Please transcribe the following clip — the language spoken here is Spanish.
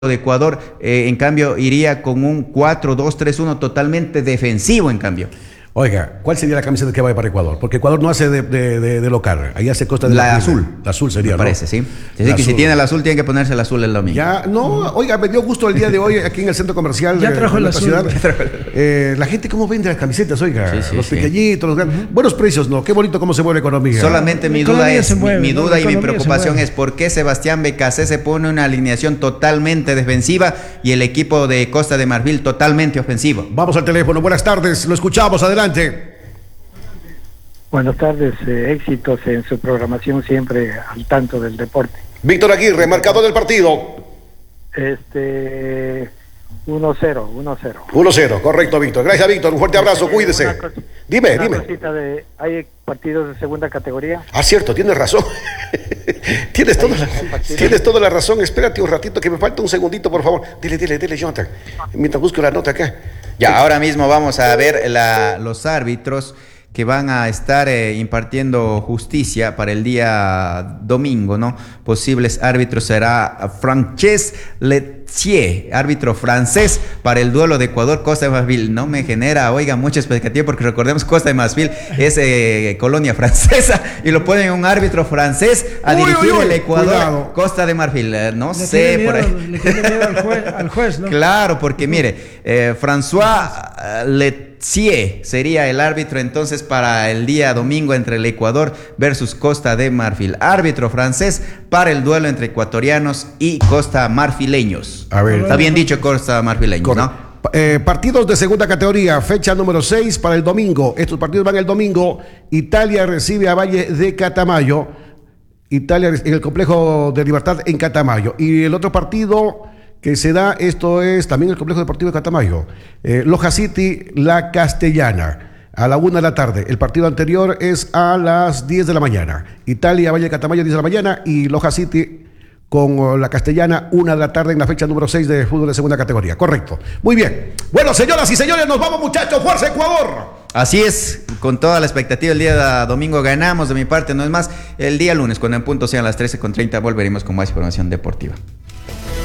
de Ecuador, en cambio, iría con un 4-2-3-1 totalmente defensivo, en cambio. Oiga, ¿cuál sería la camiseta que vaya para Ecuador? Porque Ecuador no hace de local, ahí hace Costa de La azul. La azul sería, me parece, ¿no? sí. Así que si tiene el azul, tiene que ponerse el azul el domingo. Ya, no, oiga, me dio gusto el día de hoy aquí en el centro comercial Ya trajo de el nuestra azul. ciudad. La gente cómo vende las camisetas, oiga, Sí, los sí. pequeñitos, los grandes. Buenos precios, ¿no? Qué bonito cómo se mueve la economía. Solamente mi La duda economía es, se mueve, mi ¿no? duda La y mi economía se preocupación mueve. es por qué Sebastián Becasé se pone una alineación totalmente defensiva y el equipo de Costa de Marfil totalmente ofensivo. Vamos al teléfono, buenas tardes, lo escuchamos, adelante. Buenas tardes, éxitos en su programación siempre al tanto del deporte. Víctor Aguirre, marcador del partido. 1-0. 1-0, correcto, Víctor. Gracias, Víctor, un fuerte abrazo, cuídese. Dime. ¿Hay partidos de segunda categoría? Ah, cierto, tienes razón. Tienes toda la razón. Espérate un ratito, que me falta un segundito, por favor. Dile, Jonathan. Mientras busco la nota acá. Ya, ahora mismo vamos a ver los árbitros que van a estar impartiendo justicia para el día domingo, ¿no? Posibles árbitros será Frances Letzier, árbitro francés para el duelo de Ecuador-Costa de Marfil. No me genera, oiga, mucha expectativa porque recordemos Costa de Marfil es colonia francesa y lo ponen un árbitro francés a dirigir el Ecuador-Costa de Marfil. No sé, por ahí. Le tiene miedo al juez, ¿no? Claro, porque mire, François Letzier sería el árbitro entonces para el día domingo entre el Ecuador versus Costa de Marfil. Árbitro francés para el duelo entre ecuatorianos y costa marfileños. A ver. Está bien dicho, costa marfileños, ¿no? Partidos de segunda categoría, fecha número 6 para el domingo. Estos partidos van el domingo. Italia recibe a Valle de Catamayo. Italia en el complejo de Libertad en Catamayo. Y el otro partido que se da, esto es también el complejo deportivo de Catamayo. Loja City, La Castellana, a la 1 de la tarde. El partido anterior es a las 10 de la mañana. Italia, Valle de Catamayo, 10 de la mañana. Y Loja City con La Castellana, 1 de la tarde en la fecha número 6 de fútbol de segunda categoría. Correcto. Muy bien. Bueno, señoras y señores, nos vamos, muchachos. ¡Fuerza, Ecuador! Así es, con toda la expectativa el día domingo ganamos. De mi parte no es más, el día lunes cuando en punto sean las 13:30 volveremos con más información deportiva.